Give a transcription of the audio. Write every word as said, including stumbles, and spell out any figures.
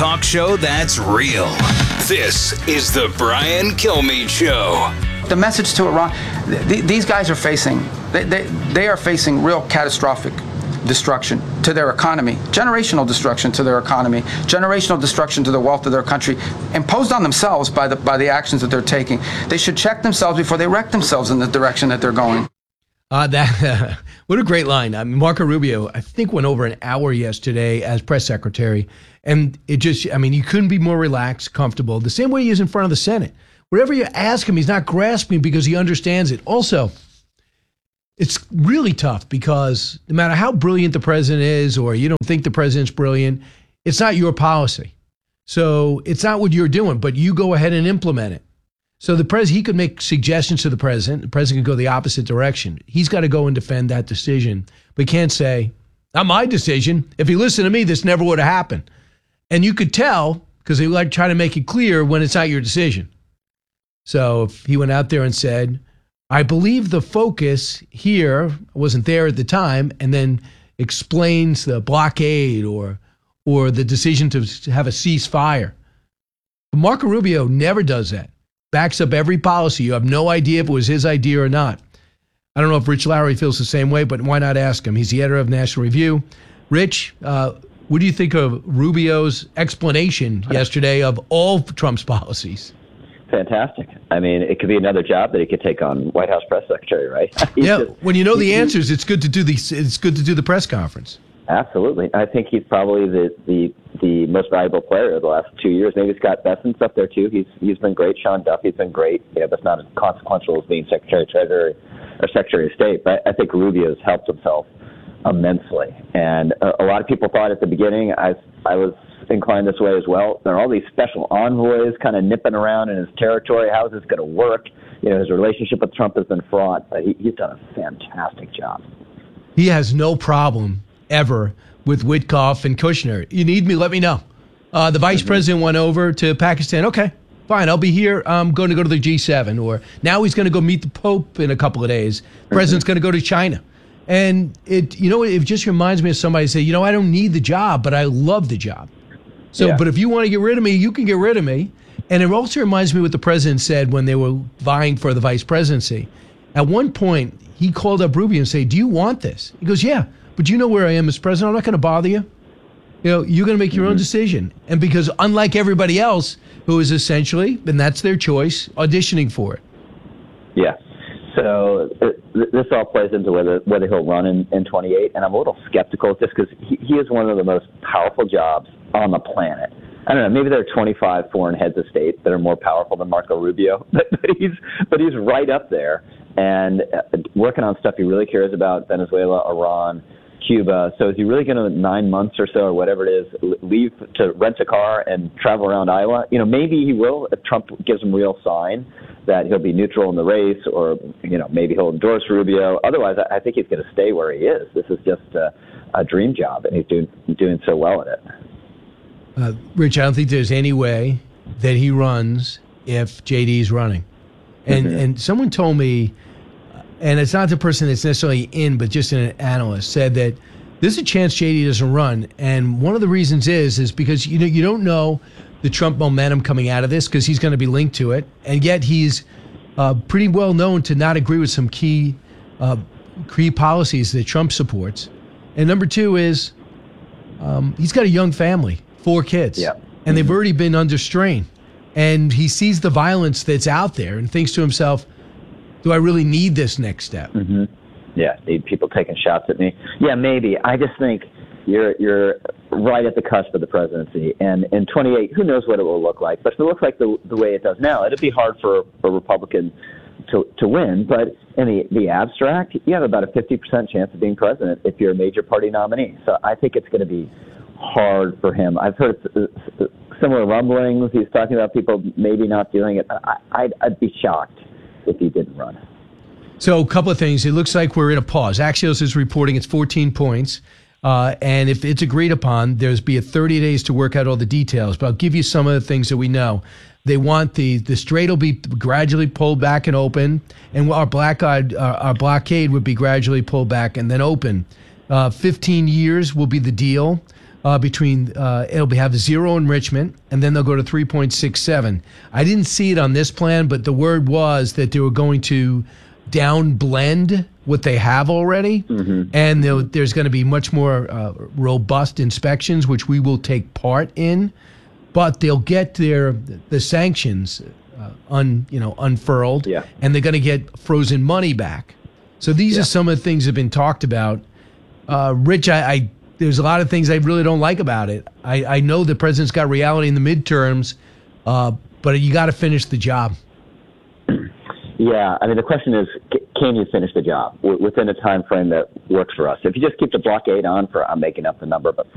talk show that's real. This is the Brian Kilmeade Show. The message to Iran, th- these guys are facing, they, they, they are facing real catastrophic destruction to their economy, generational destruction to their economy, generational destruction to the wealth of their country, imposed on themselves by the by the actions that they're taking. They should check themselves before they wreck themselves in the direction that they're going. Uh, that uh, what a great line. I mean, Marco Rubio, I think, went over an hour yesterday as press secretary, and it just, I mean, you couldn't be more relaxed, comfortable, the same way he is in front of the Senate. Whatever you ask him, he's not grasping because he understands it. Also, it's really tough because no matter how brilliant the president is, or you don't think the president's brilliant, it's not your policy. So it's not what you're doing, but you go ahead and implement it. So the president, he could make suggestions to the president. The president could go the opposite direction. He's got to go and defend that decision. But he can't say, not my decision. If he listened to me, this never would have happened. And you could tell, because they like try to make it clear when it's not your decision. So if he went out there and said, I believe the focus here, I wasn't there at the time, and then explains the blockade or or the decision to have a ceasefire. Marco Rubio never does that. Backs up every policy. You have no idea if it was his idea or not. I don't know if Rich Lowry feels the same way, but why not ask him? He's the editor of National Review. Rich, uh, what do you think of Rubio's explanation yesterday of all Trump's policies? Fantastic. I mean, it could be another job that he could take on, White House press secretary, right? Yeah, just, when you know the he, answers, it's good to do the it's good to do the press conference. Absolutely. I think he's probably the, the the most valuable player of the last two years. Maybe Scott Bessent's up there too. He's he's been great. Sean Duffy's been great. You know, that's not as consequential as being Secretary of Treasury or Secretary of State. But I think Rubio's helped himself immensely. And a, a lot of people thought at the beginning, I I was inclined this way as well. There are all these special envoys kind of nipping around in his territory. How is this going to work? You know, his relationship with Trump has been fraught, but he, he's done a fantastic job. He has no problem ever with Witkoff and Kushner. You need me, let me know. Uh, the vice mm-hmm. president went over to Pakistan. Okay, fine, I'll be here. I'm going to go to the G seven. Or now he's going to go meet the Pope in a couple of days. The mm-hmm. president's going to go to China. And it, you know, it just reminds me of somebody say, you know, I don't need the job, but I love the job. So, yeah. But if you want to get rid of me, you can get rid of me. And it also reminds me what the president said when they were vying for the vice presidency. At one point, he called up Rubio and said, do you want this? He goes, yeah, but you know where I am as president. I'm not going to bother you. You know, you're going to make your mm-hmm. own decision. And because unlike everybody else who is essentially, and that's their choice, auditioning for it. Yeah. So it, this all plays into whether whether he'll run in, in twenty-eight. And I'm a little skeptical just because he, he is one of the most powerful jobs on the planet. I don't know, maybe there are twenty-five foreign heads of state that are more powerful than Marco Rubio, but, but he's but he's right up there and working on stuff he really cares about: Venezuela, Iran, Cuba. So is he really going to, nine months or so or whatever it is, leave to rent a car and travel around Iowa? You know, maybe he will if Trump gives him real sign that he'll be neutral in the race, or, you know, maybe he'll endorse Rubio. Otherwise, I think he's going to stay where he is. This is just a, a dream job, and he's doing doing so well at it. Uh, Rich, I don't think there's any way that he runs if J D's running. And mm-hmm. and someone told me, and it's not the person that's necessarily in, but just an analyst, said that there's a chance J D doesn't run. And one of the reasons is, is because, you know, you don't know the Trump momentum coming out of this because he's going to be linked to it. And yet he's uh, pretty well known to not agree with some key, uh, key policies that Trump supports. And number two is um, he's got a young family, four kids, yeah. and they've already been under strain. And he sees the violence that's out there and thinks to himself, do I really need this next step? Mm-hmm. Yeah, need people taking shots at me. Yeah, maybe. I just think you're you're right at the cusp of the presidency. And in twenty-eight, who knows what it will look like. But if it looks like the the way it does now, it'd be hard for a Republican to to win. But in the, the abstract, you have about a fifty percent chance of being president if you're a major party nominee. So I think it's going to be hard for him. I've heard similar rumblings. He's talking about people maybe not doing it. I, I'd, I'd be shocked if he didn't run. So a couple of things. It looks like we're in a pause. Axios is reporting it's fourteen points. Uh, and if it's agreed upon, there's be a thirty days to work out all the details. But I'll give you some of the things that we know. They want the the strait will be gradually pulled back and open, and our black uh, our blockade would be gradually pulled back and then open. Uh, Fifteen years will be the deal. uh, between, uh, it'll be, have zero enrichment, and then they'll go to three point six seven. I didn't see it on this plan, but the word was that they were going to down blend what they have already, mm-hmm. and there's going to be much more uh, robust inspections, which we will take part in, but they'll get their the sanctions uh, un, you know, unfurled, yeah. and they're going to get frozen money back. So these yeah. are some of the things that have been talked about. Uh, Rich, I, I there's a lot of things I really don't like about it. I, I know the president's got reality in the midterms, uh, but you got to finish the job. Yeah, I mean, the question is, can you finish the job within a time frame that works for us? If you just keep the blockade on for, I'm making up the number, but